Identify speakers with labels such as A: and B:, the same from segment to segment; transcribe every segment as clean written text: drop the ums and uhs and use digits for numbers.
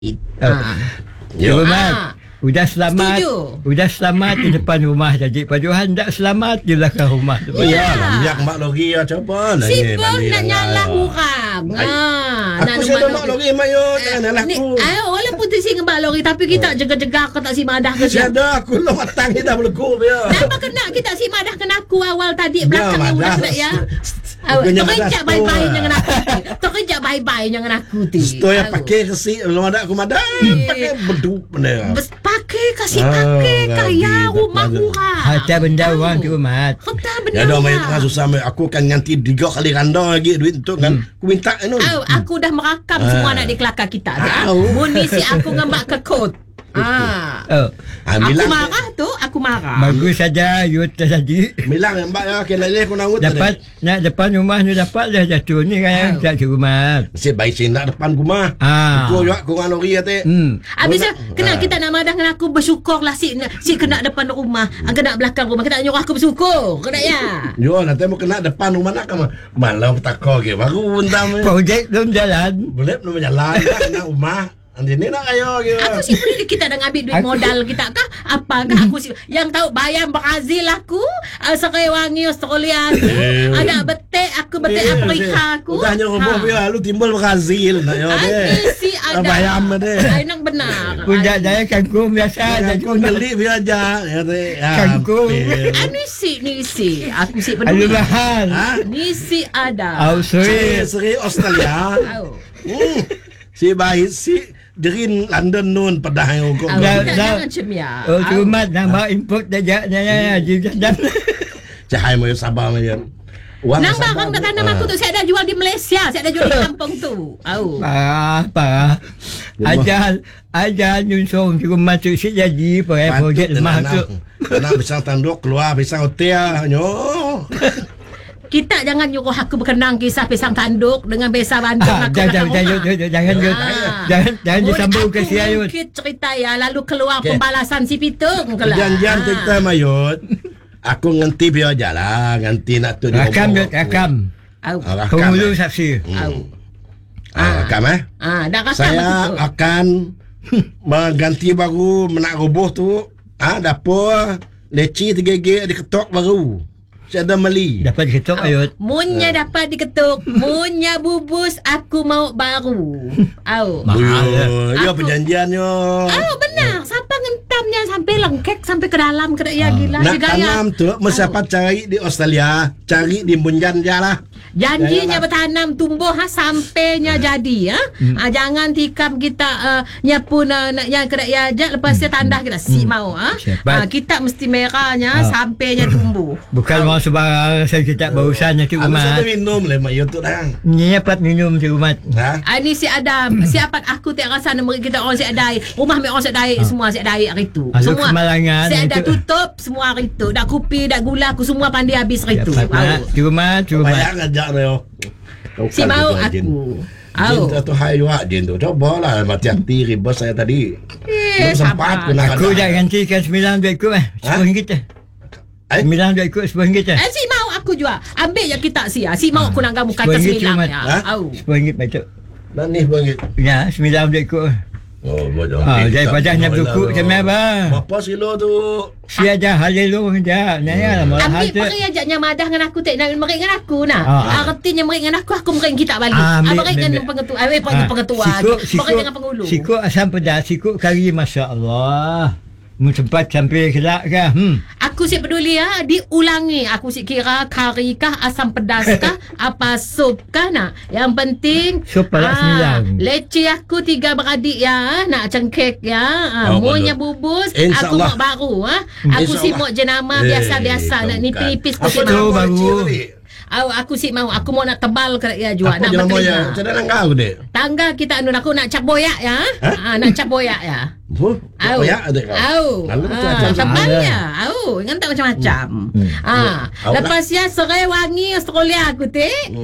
A: Yo.
B: Mat, Udah selamat.
A: Setuju.
B: Udah selamat di depan rumah jadi. Pak Johan tak selamat di belakang rumah.
A: Ya.
C: Biar mak lori ya coba.
A: Sibuk nak nyalah orang.
C: Aku sudah mak lori mak yo jangan nyalah aku.
A: Walaupun tu sing mak lori tapi kita jaga-jaga aku tak si madah ke siapa.
C: Siada aku lo matang ni dah berlegur dia.
A: Kenapa kena kita si madah kena aku awal tadi belakang yang udah sudah ya. Terkejap bye-bye dengan aku. Terkejap bye-bye dengan aku tu.
C: Stoi pakai kesi belum ada aku madah. Pakai beduk benda.
A: Pakai kasih pakai kaya rumah murah.
B: Harta benda orang tu Mat.
A: Harta benda.
C: Ya dah main tengah susah aku akan nganti 3 kali randa lagi duit tu kan. Aku minta tu.
A: Aku dah merakam semua nak di kelakar kita. Munisi aku ngambak ke kot. Aku marah tu, aku marah.
B: Bagus saja you tadi.
C: Bilang mbak ya kena aku nak
B: dapat nak depan rumah ni dapat dah jatuh ni kan tak ke rumah.
C: Si baik si nak depan rumah. Aku juga kurang lori ate.
A: Habis kena kita nak madah dengan aku bersyukurlah si kena depan rumah, kena belakang rumah kita nyuruh aku bersyukur. Kena ya.
C: Yo nanti mau kena depan rumah nak ke malam takor ke baru bentam.
B: Projek belum jalan.
C: Boleh belum jalan nak rumah. Nanti ni nak ayo gitu.
A: Aku sih boleh kita dah ambil duit modal kita kah? Apakah aku sih yang tahu bayar Brazil aku, Serewangi Australia aku, ada betik aku betik Afrika aku.
C: Dah nyuruh dia lu timbul Brazil nak yo deh.
A: Si ada.
C: Bayam deh.
A: Ai nang benar.
B: Pundak saya kangkung biasa
C: kangkung geli dia aja ya deh.
B: Kangkung.
A: Ni si aku si
B: peduli. Ada
A: ni si ada.
C: Seri Australia. Si baik si Derin London nun pedah yang hukum.
A: Jangan cemia.
B: Cuma nama import dah dan.
C: Cahaya mau sabar macam.
A: Nang barang dah tanam aku tu saya dah jual di Malaysia, saya dah jual di kampung tu.
B: Parah. Ajar nyunsung cuma masuk si jadi projek lemah tu.
C: Nak pisang tanduk keluar pisang hotel nyo.
A: Kita jangan nyuruh aku berkenang kisah pisang tanduk dengan besa Bandung aku.
B: Jangan disambung ke si Ayut.
A: Mungkin cerita ya lalu keluar pembalasan si Pitung.
C: Jangan cerita Mayut. Aku nganti biar aja lah. Nganti nak tu
B: rakam. Penghulu saksi.
C: Rakam
A: dah rakam.
C: Saya akan mengganti baru menak roboh tu. Dapur leci 3G diketok baru. Ada meli.
B: Dapat diketuk Ayut.
A: Munnya dapat diketuk. Munnya bubus aku mau baru.
C: Ya perjanjiannya.
A: Benar. Sampai ngentamnya sampai lengkek sampai ke dalam ke ya gila.
C: Nak tanam tu mesiapa cari di Australia, cari di Munjan je lah.
A: Janjinya bertanam tumbuh sampainya jadi ya. Jangan tikam kita nyapu yang kena ya ajak lepas dia tandah kita si mau kita mesti merahnya sampainya tumbuh.
B: Bukan mau sebarang saya tak berusaha tu Umat.
C: Ada minum le mak YouTube dah.
B: Ni dapat minum tu Umat.
A: Ini si Adam, siapa aku tak rasa nama kita orang si Adai. Rumah mek orang si Adai semua si Adai hari tu. Semua si ada tutup semua hari tu. Dak kopi, dak gula aku semua pandai habis hari tu.
B: Cuma
C: banyak ajak dia.
A: Si mau aku.
C: Jin tu hai juga Jin tu. Coba lah hati-hati ribas saya tadi. Belum sempat kena.
B: Aku dah gantikan 9 duit ikut RM10. 9 duit ikut RM10
A: si mau aku jual. Ambil je kita si mau aku nak kamu kata 9 ya.
B: RM10 betul.
C: Dah ni RM10.
B: Ya 9 duit ikut.
C: Bodoh.
B: Daripada nak berukut macam apa?
C: Berapa kilo tu?
B: Si aja halelo aja. Naya lah.
A: Ambil pergi ajaknya madah dengan aku tak nak merik dengan aku nah. Artinya merik dengan aku merik kita balik. Merik dengan pengetua. Pengetua. Merik dengan penghulu.
B: Sikut asam pedas, sikut kari masya-Allah. Sempat sampai kelak kah?
A: Aku si peduli ya, diulangi. Aku si kira kari kah, asam pedas kah, apa sup kah nak. Yang penting
B: sup palak 9.
A: Leci aku 3 beradik ya, nak cengkek ya. Muanya bubus, aku mau baru Aku si mau jenama biasa-biasa nak nipis-nipis aku si mau.
B: Baru.
A: Aku si mau, aku mau nak tebal ke ya juga nak
C: berterima. Macam mana kau dek?
A: Tangga kita aku nak cap boyak ya. Nak cap boyak ya.
C: Boyak ada kau.
A: Tebalnya. Ingat tak macam-macam. Lepas ya Serewangi Australia aku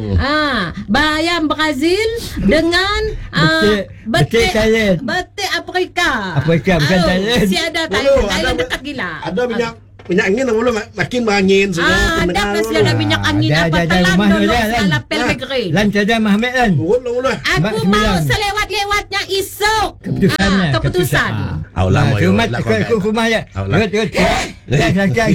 A: bayam Brazil dengan betik
B: Thailand.
A: Betik Afrika.
B: Bukan Thailand.
A: Si ada Thailand dekat gila.
C: Ada minyak minyak angin mula makin berangin semua.
A: Ada plus ada minyak angin apa telan dulu salah pelgre.
B: Lan ada Mahmud lan.
C: Urut mula.
A: Aku mau selewat-lewatnya esok. Keputusan.
C: Aula
B: Rumah ya. Rumah ya.